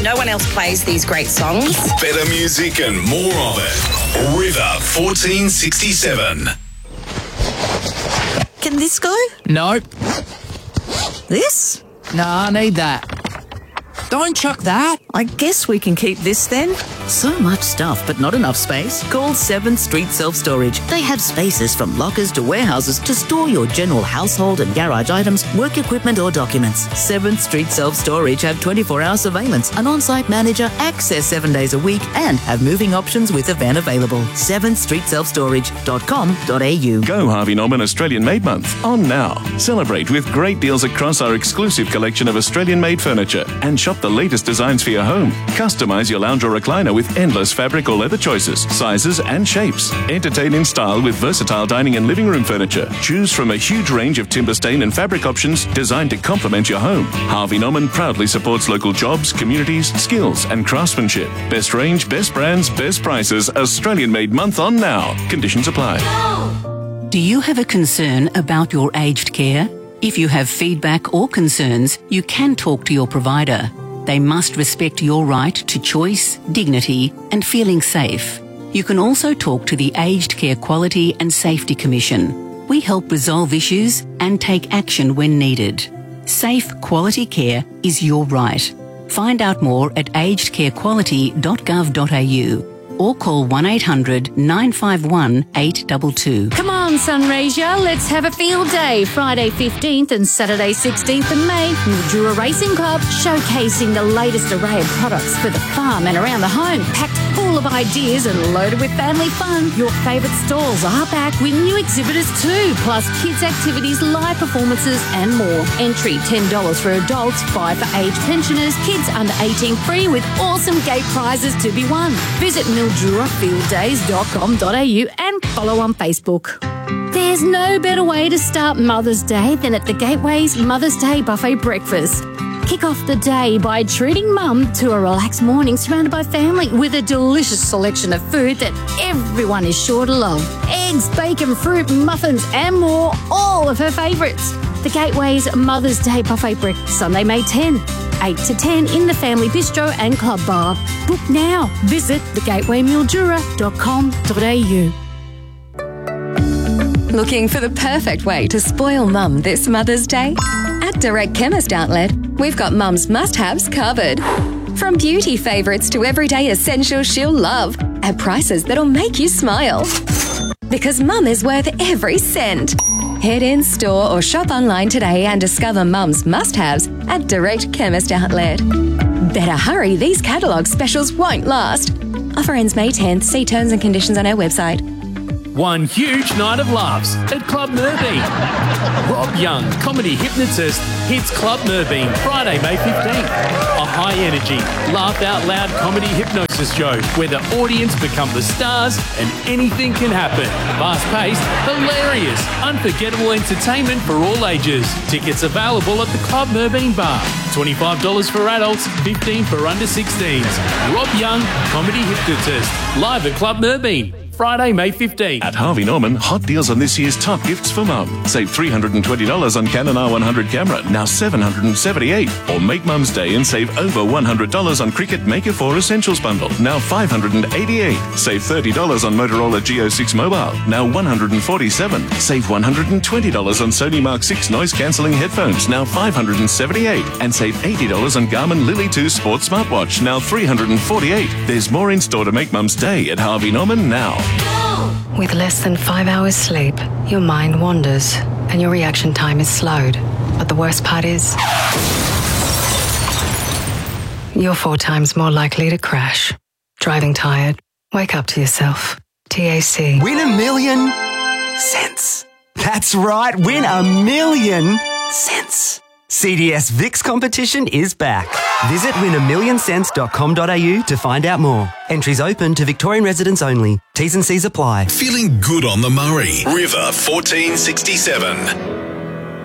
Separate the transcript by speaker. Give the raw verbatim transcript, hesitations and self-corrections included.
Speaker 1: No one else plays these great songs.
Speaker 2: Better music and more of it. River fourteen sixty-seven.
Speaker 3: Can this go?
Speaker 4: Nope.
Speaker 3: This?
Speaker 4: Nah, I need that. Don't chuck that.
Speaker 3: I guess we can keep this then.
Speaker 5: So much stuff, but not enough space? Call seventh Street Self-Storage. They have spaces from lockers to warehouses to store your general household and garage items, work equipment or documents. seventh Street Self-Storage have twenty-four hour surveillance, an on-site manager, access seven days a week, and have moving options with a van available. seventh street self storage dot com dot a u.
Speaker 6: Go Harvey Norman Australian Made Month on now. Celebrate with great deals across our exclusive collection of Australian-made furniture and shop the latest designs for your home. Customise your lounge or recliner with endless fabric or leather choices, sizes and shapes. Entertain in style with versatile dining and living room furniture. Choose from a huge range of timber stain and fabric options designed to complement your home. Harvey Norman proudly supports local jobs, communities, skills and craftsmanship. Best range, best brands, best prices. Australian Made Month on now. Conditions apply.
Speaker 7: Do you have a concern about your aged care? If you have feedback or concerns, you can talk to your provider. They must respect your right to choice, dignity and feeling safe. You can also talk to the Aged Care Quality and Safety Commission. We help resolve issues and take action when needed. Safe, quality care is your right. Find out more at aged care quality dot gov dot a u or call one eight hundred nine five one eight two two.
Speaker 8: Come on, Sunraysia, let's have a field day. Friday fifteenth and Saturday sixteenth of May, Mildura Racing Club, showcasing the latest array of products for the farm and around the home. Packed full of ideas and loaded with family fun. Your favourite stalls are back with new exhibitors too, plus kids' activities, live performances and more. Entry ten dollars for adults, five dollars for aged pensioners, kids under eighteen free with awesome gate prizes to be won. Visit mildura field days dot com dot a u and follow on Facebook. There's no better way to start Mother's Day than at the Gateway's Mother's Day Buffet Breakfast. Kick off the day by treating Mum to a relaxed morning surrounded by family with a delicious selection of food that everyone is sure to love. Eggs, bacon, fruit, muffins and more, all of her favourites. The Gateway's Mother's Day Buffet Breakfast, Sunday, May tenth, eight to ten in the Family Bistro and Club Bar. Book now. Visit the gateway mildura dot com dot a u.
Speaker 9: Looking for the perfect way to spoil Mum this Mother's Day? At Direct Chemist Outlet, we've got Mum's must-haves covered. From beauty favourites to everyday essentials she'll love at prices that'll make you smile. Because Mum is worth every cent. Head in store or shop online today and discover Mum's must-haves at Direct Chemist Outlet. Better hurry, these catalogue specials won't last. Offer ends May tenth. See terms and conditions on our website.
Speaker 10: One huge night of laughs at Club Merbeen. Rob Young, comedy hypnotist, hits Club Merbeen Friday, May fifteenth. A high-energy, laugh-out-loud comedy hypnosis show where the audience become the stars and anything can happen. Fast-paced, hilarious, unforgettable entertainment for all ages. Tickets available at the Club Merbeen Bar. twenty-five dollars for adults, fifteen dollars for under sixteens. Rob Young, comedy hypnotist, live at Club Merbeen. Friday, May fifteenth.
Speaker 6: At Harvey Norman, hot deals on this year's top gifts for Mum. Save three hundred twenty dollars on Canon R one hundred camera, now seven hundred seventy-eight dollars. Or make Mum's Day and save over one hundred dollars on Cricket Maker four Essentials Bundle, now five hundred eighty-eight dollars. Save thirty dollars on Motorola G O six Mobile, now one hundred forty-seven dollars. Save one hundred twenty dollars on Sony Mark six noise-cancelling headphones, now five hundred seventy-eight dollars. And save eighty dollars on Garmin Lily two Sports Smartwatch, now three hundred forty-eight dollars. There's more in store to make Mum's Day at Harvey Norman now.
Speaker 11: With less than five hours sleep, your mind wanders and your reaction time is slowed. But the worst part is, you're four times more likely to crash. Driving tired? Wake up to yourself. T A C.
Speaker 12: Win a million cents. That's right, win a million cents. C D S V I X competition is back. Visit win a million cents dot com dot a u to find out more. Entries open to Victorian residents only. T's and C's apply.
Speaker 2: Feeling good on the Murray. River fourteen sixty-seven.